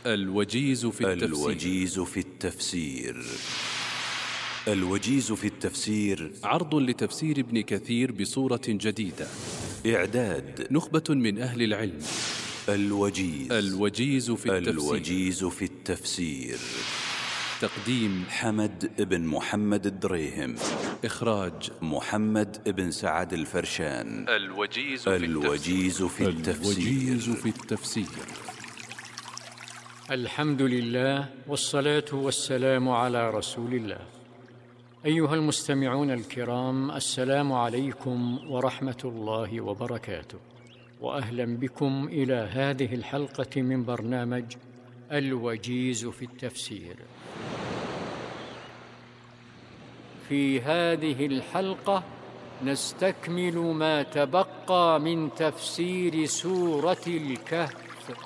الوجيز في التفسير. الوجيز في التفسير. الوجيز في التفسير عرض لتفسير ابن كثير بصورة جديدة. إعداد نخبة من أهل العلم. الوجيز. الوجيز في التفسير. الوجيز في التفسير. تقديم حمد بن محمد الدريهم. إخراج محمد بن سعد الفرشان. الوجيز في التفسير. الحمد لله والصلاة والسلام على رسول الله. أيها المستمعون الكرام، السلام عليكم ورحمة الله وبركاته، وأهلا بكم إلى هذه الحلقة من برنامج الوجيز في التفسير. في هذه الحلقة نستكمل ما تبقى من تفسير سورة الكهف.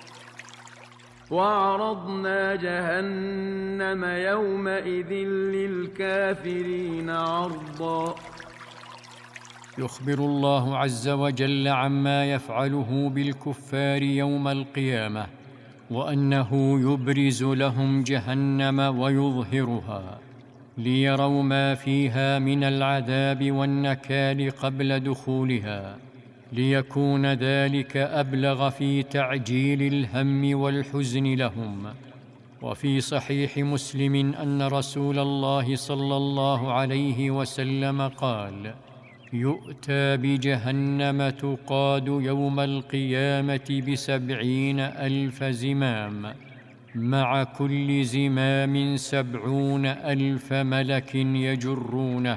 وعرضنا جهنم يومئذ للكافرين عرضا. يخبر الله عز وجل عما يفعله بالكفار يوم القيامة، وأنه يبرز لهم جهنم ويظهرها ليروا ما فيها من العذاب والنكال قبل دخولها، ليكون ذلك أبلغ في تعجيل الهم والحزن لهم. وفي صحيح مسلم أن رسول الله صلى الله عليه وسلم قال: يؤتى بجهنم تقاد يوم القيامة 70,000 زمام، مع كل زمام 70,000 ملك يجرونها،